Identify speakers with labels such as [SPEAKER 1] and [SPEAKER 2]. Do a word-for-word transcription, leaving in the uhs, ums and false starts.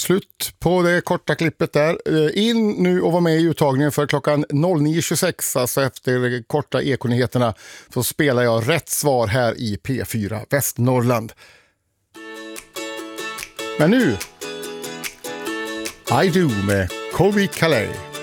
[SPEAKER 1] Slut på det korta klippet där. In nu och var med i uttagningen för klockan nio tjugosex, alltså efter korta ekonyheterna, så spelar jag rätt svar här i P fyra Västnorrland. Men nu I Do med Colby Calais.